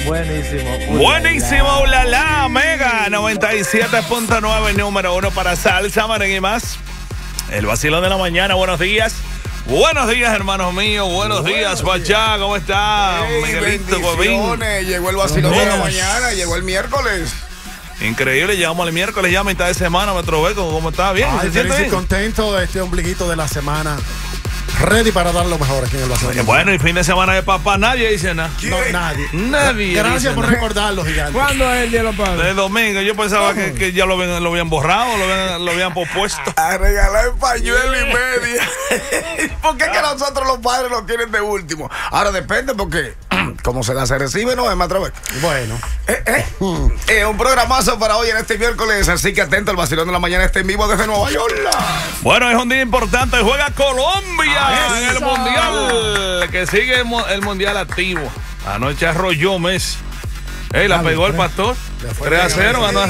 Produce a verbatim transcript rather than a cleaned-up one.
Buenísimo. Buenísimo, ulala, Mega noventa y siete punto nueve, número uno para salsa, merengue y más. El vacilón de la mañana, buenos días. Buenos días, hermanos míos. Buenos, Buenos días, Pachá. ¿Cómo está? Hey, Miguelito, bendiciones. Llegó el vacilón de la mañana, llegó el miércoles. Increíble, llegamos el miércoles ya a mitad de semana, Metro Beco. ¿Cómo está? ¿Bien? Ay, ¿Se siente bien? Contento de este ombliguito de la semana. Ready para dar lo mejor aquí en el vacilón. Bueno, y fin de semana de papá, nadie dice nada. No, nadie. Nadie. Gracias por nada. recordarlo, gigante. ¿Cuándo es el día de los padres? El domingo, yo pensaba que, que ya lo habían, lo habían borrado, lo habían, lo habían pospuesto. A regalar pañuelo y media. ¿Por qué que nosotros los padres lo quieren de último? Ahora depende porque como se la se recibe, no es más otra vez. Bueno. Eh, eh. Eh, un programazo para hoy en este miércoles, así que atento, el vacilón de la mañana está en vivo desde Nueva York. Bueno, es un día importante, juega Colombia Ah, en el Mundial, que sigue el Mundial activo. Anoche arrolló Messi. Ey, la pegó el pastor. tres a cero, ganó